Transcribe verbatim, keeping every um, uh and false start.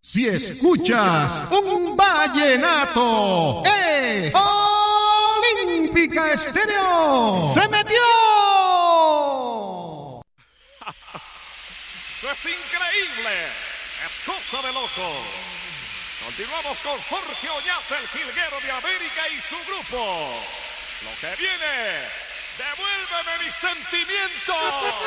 Si escuchas un vallenato, es Olímpica Estéreo. ¡Se metió! ¡Esto es increíble! ¡Es cosa de loco! Continuamos con Jorge Oñate, el jilguero de América y su grupo. Lo que viene, devuélveme mis sentimientos.